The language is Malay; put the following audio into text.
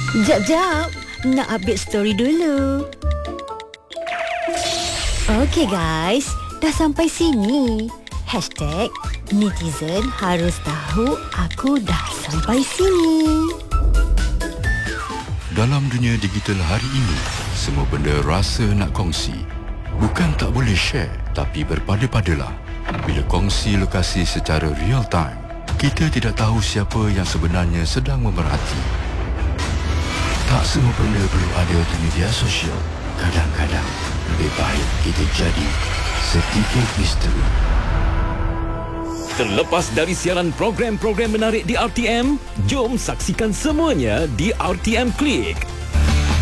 Jap, nak update story dulu. Okey guys, dah sampai sini. #netizen harus tahu aku dah sampai sini. Dalam dunia digital hari ini, semua benda rasa nak kongsi. Bukan tak boleh share, tapi berpada-padalah. Bila kongsi lokasi secara real time, kita tidak tahu siapa yang sebenarnya sedang memerhati. Tak semua benda perlu ada di media sosial. Kadang-kadang, lebih baik kita jadi sedikit misteri. Terlepas dari siaran program-program menarik di RTM, jom saksikan semuanya di RTM Klik.